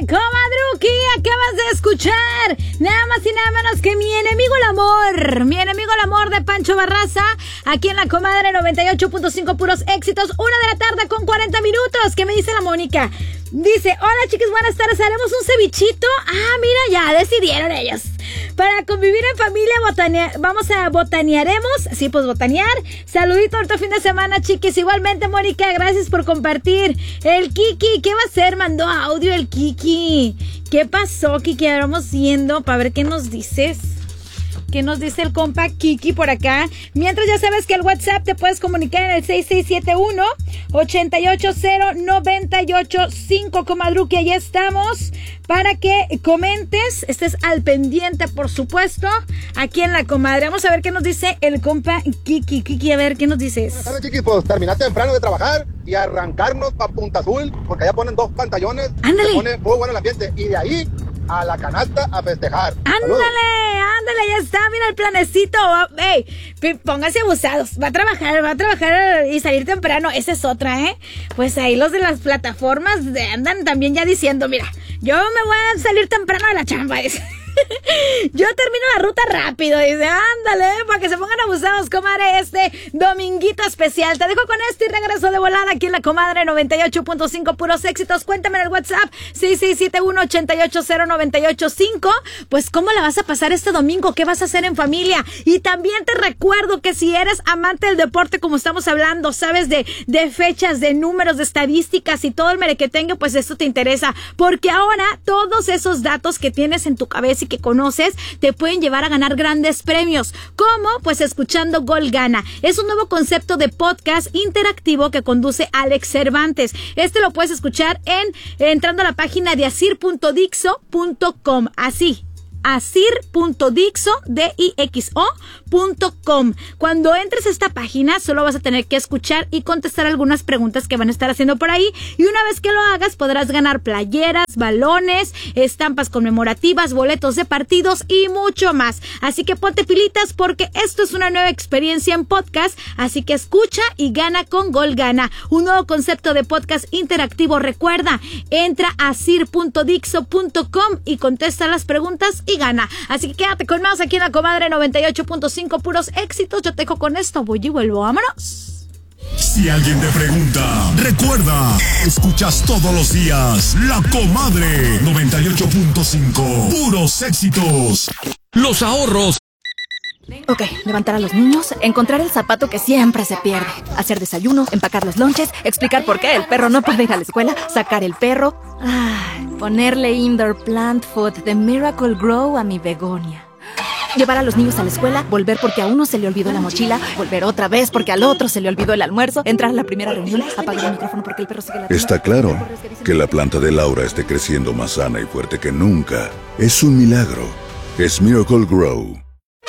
comadruki, acabas de escuchar nada más y nada menos que Mi enemigo el amor de Pancho Barraza, aquí en la comadre 98.5 puros éxitos, 1:40 con 40 minutos. ¿Qué me dice la Mónica? Dice, hola chicos, buenas tardes, ¿haremos un cevichito? Ah, mira, ya decidieron ellos. Para convivir en familia, botanearemos. Sí, pues botanear. Saludito ahorita fin de semana, chiquis. Igualmente, Mónica, gracias por compartir. El Kiki, ¿qué va a hacer? Mandó audio el Kiki. ¿Qué pasó, Kiki? Ahora vamos viendo para ver qué nos dices. ¿Qué nos dice el compa Kiki por acá? Mientras ya sabes que el WhatsApp te puedes comunicar en el 6671-880-985, comadruki. Ahí estamos para que comentes, estés al pendiente, por supuesto, aquí en la comadre. Vamos a ver qué nos dice el compa Kiki. Kiki, a ver, ¿qué nos dices? Buenas tardes, chiquis, pues terminar temprano de trabajar y arrancarnos para Punta Azul, porque allá ponen 2 pantallones. Ándale. Se pone muy bueno el ambiente. Y de ahí a la canasta a festejar. Ándale, ya está, mira el planecito. Ey, pónganse abusados. Va a trabajar y salir temprano. Esa es otra, ¿eh? Pues ahí los de las plataformas andan también ya diciendo, mira, yo me voy a salir temprano de la chamba. Yo termino la ruta rápido. Dice, ándale, para que se pongan abusados, comadre, este dominguito especial. Te dejo con esto y regreso de volada aquí en la comadre 98.5 puros éxitos. Cuéntame en el WhatsApp 6671-880-985. Pues cómo la vas a pasar este domingo, qué vas a hacer en familia. Y también te recuerdo que si eres amante del deporte, como estamos hablando, sabes de fechas, de números, de estadísticas y todo el merequetengue, pues esto te interesa, porque ahora todos esos datos que tienes en tu cabeza y que conoces te pueden llevar a ganar grandes premios. ¿Cómo? Pues escuchando Gol Gana. Es un nuevo concepto de podcast interactivo que conduce Alex Cervantes. Este lo puedes escuchar entrando a la página de asir.dixo.com. asir.dixo.com. Cuando entres a esta página, solo vas a tener que escuchar y contestar algunas preguntas que van a estar haciendo por ahí. Y una vez que lo hagas, podrás ganar playeras, balones, estampas conmemorativas, boletos de partidos y mucho más. Así que ponte pilitas porque esto es una nueva experiencia en podcast. Así que escucha y gana con Gol Gana. Un nuevo concepto de podcast interactivo. Recuerda, entra a asir.dixo.com y contesta las preguntas y gana. Así que quédate con más aquí en la comadre 98.5 puros éxitos. Yo te dejo con esto, voy y vuelvo, vámonos. Si alguien te pregunta, recuerda, escuchas todos los días La Comadre 98.5 puros éxitos. Los ahorros. Ok, levantar a los niños, encontrar el zapato que siempre se pierde, hacer desayuno, empacar los lonches, explicar por qué el perro no puede ir a la escuela, sacar el perro, ponerle indoor plant food de Miracle Grow a mi begonia. Llevar a los niños a la escuela, volver porque a uno se le olvidó la mochila, volver otra vez porque al otro se le olvidó el almuerzo, entrar a la primera reunión, apagar el micrófono porque el perro sigue la... Está claro que la planta de Laura esté creciendo más sana y fuerte que nunca. Es un milagro. Es Miracle Grow.